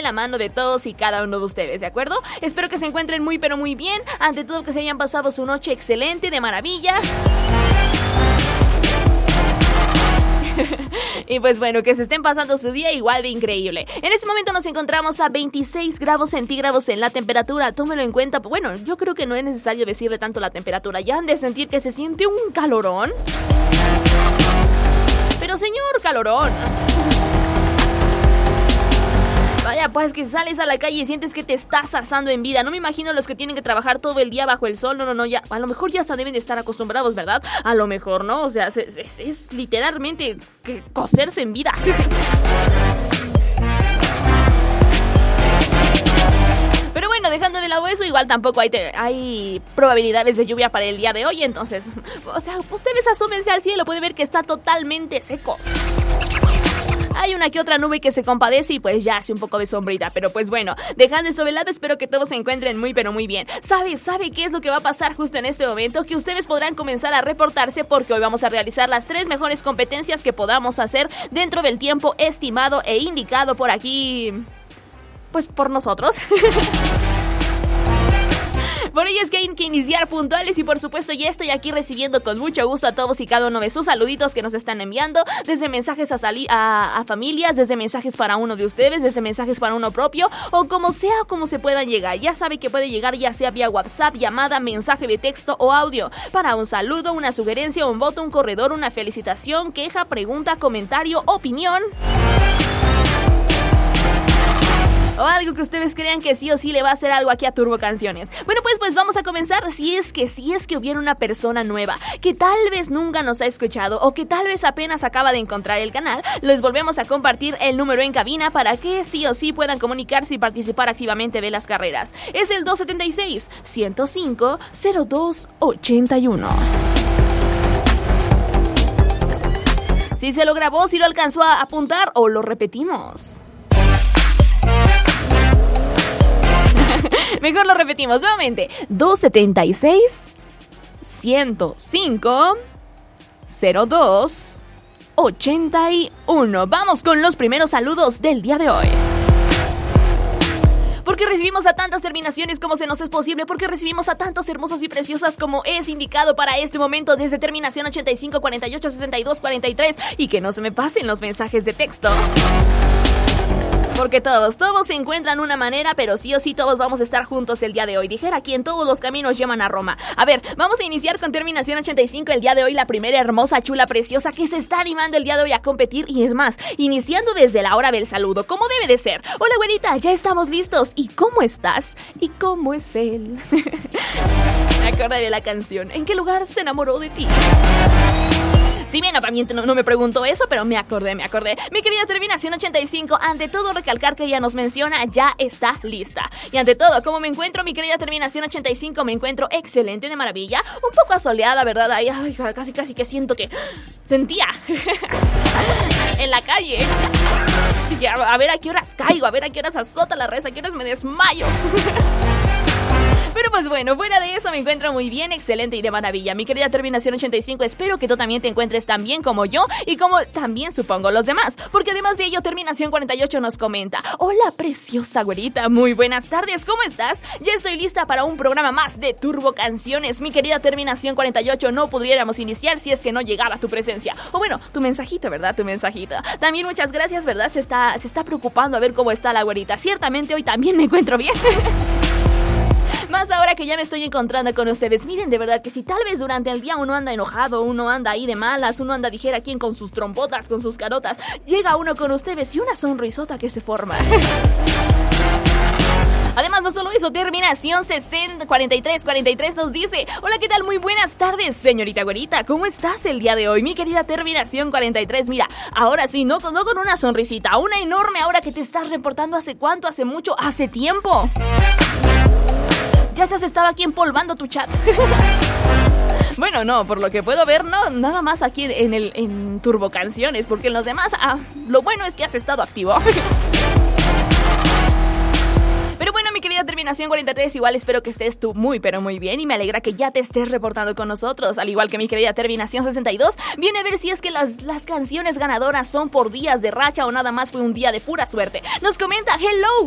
la mano de todos y cada uno de ustedes, ¿de acuerdo? Espero que se encuentren muy pero muy bien. Ante todo, que se hayan pasado su noche excelente, de maravilla. Y pues bueno, que se estén pasando su día igual de increíble. En este momento nos encontramos a 26 grados centígrados en la temperatura. Tómelo en cuenta. Bueno, yo creo que no es necesario decirle tanto la temperatura. Ya han de sentir que se siente un calorón. Pero señor calorón, vaya, pues que sales a la calle y sientes que te estás asando en vida. No me imagino los que tienen que trabajar todo el día bajo el sol. No, ya, a lo mejor ya deben de estar acostumbrados, ¿verdad? A lo mejor, ¿no? O sea, es literalmente cocerse en vida. Pero bueno, dejando de lado eso, igual tampoco hay probabilidades de lluvia para el día de hoy. Entonces, o sea, ustedes asómense al cielo, pueden ver que está totalmente seco. Hay una que otra nube que se compadece y pues ya hace un poco de sombrita. Pero pues bueno, dejando esto de lado, espero que todos se encuentren muy pero muy bien. ¿Sabe qué es lo que va a pasar justo en este momento? Que ustedes podrán comenzar a reportarse, porque hoy vamos a realizar las 3 mejores competencias que podamos hacer dentro del tiempo estimado e indicado por aquí, pues por nosotros. Por ello es que hay que iniciar puntuales y por supuesto ya estoy aquí recibiendo con mucho gusto a todos y cada uno de sus saluditos que nos están enviando, desde mensajes a familias, desde mensajes para uno de ustedes, desde mensajes para uno propio, o como sea, como se puedan llegar. Ya sabe que puede llegar ya sea vía WhatsApp, llamada, mensaje de texto o audio, para un saludo, una sugerencia, un voto, un corredor, una felicitación, queja, pregunta, comentario, opinión, o algo que ustedes crean que sí o sí le va a hacer algo aquí a Turbo Canciones. Bueno, pues vamos a comenzar. Si es que hubiera una persona nueva que tal vez nunca nos ha escuchado o que tal vez apenas acaba de encontrar el canal, les volvemos a compartir el número en cabina para que sí o sí puedan comunicarse y participar activamente de las carreras. Es el 276-105-0281. Si se lo grabó, si lo alcanzó a apuntar, o lo repetimos. Mejor lo repetimos nuevamente. 276-105-0281. Vamos con los primeros saludos del día de hoy. Porque recibimos a tantas terminaciones como se nos es posible, porque recibimos a tantos hermosos y preciosas como es indicado para este momento, desde terminación 85, 48, 62, 43, y que no se me pasen los mensajes de texto. Porque todos se encuentran una manera, pero sí o sí todos vamos a estar juntos el día de hoy. Dijera quien todos los caminos llevan a Roma. A ver, vamos a iniciar con terminación 85 el día de hoy, la primera hermosa, chula, preciosa que se está animando el día de hoy a competir. Y es más, iniciando desde la hora del saludo, como debe de ser. Hola, güerita, ya estamos listos. ¿Y cómo estás? ¿Y cómo es él? Me acordé de la canción. ¿En qué lugar se enamoró de ti? Si bien también no me preguntó eso, pero me acordé. Mi querida terminación 85, ante todo recalcar que ella nos menciona, ya está lista. Y ante todo, ¿cómo me encuentro, mi querida terminación 85? Me encuentro excelente, de maravilla. Un poco asoleada, ¿verdad? Ay, casi que siento que sentía en la calle. A ver a qué horas caigo, a ver a qué horas azota la res, a qué horas me desmayo. Pero pues bueno, fuera de eso me encuentro muy bien, excelente y de maravilla. Mi querida terminación 85, espero que tú también te encuentres tan bien como yo y como también supongo los demás. Porque además de ello, terminación 48 nos comenta: hola, preciosa güerita, muy buenas tardes, ¿cómo estás? Ya estoy lista para un programa más de Turbo Canciones. Mi querida terminación 48, no pudiéramos iniciar si es que no llegaba tu presencia. O bueno, tu mensajito, ¿verdad? Tu mensajito. También muchas gracias, ¿verdad? Se está preocupando a ver cómo está la güerita. Ciertamente hoy también me encuentro bien. Más ahora que ya me estoy encontrando con ustedes. Miren, de verdad que si tal vez durante el día uno anda enojado, uno anda ahí de malas, uno anda dijera quien con sus trompotas, con sus carotas, llega uno con ustedes y una sonrisota que se forma. Además, no solo eso, terminación 43 nos dice: hola, ¿qué tal? Muy buenas tardes, señorita güerita, ¿cómo estás el día de hoy? Mi querida terminación 43, mira, ahora sí, no con una sonrisita, una enorme, ahora que te estás reportando. ¿Hace cuánto? ¿Hace mucho? ¿Hace tiempo? Ya te estaba aquí empolvando tu chat. Bueno, no, por lo que puedo ver, no, nada más aquí en Turbo Canciones, porque en los demás, lo bueno es que has estado activo. Pero bueno, mi querida terminación 43, igual espero que estés tú muy pero muy bien y me alegra que ya te estés reportando con nosotros. Al igual que mi querida terminación 62, viene a ver si es que las canciones ganadoras son por días de racha o nada más fue un día de pura suerte. Nos comenta: hello,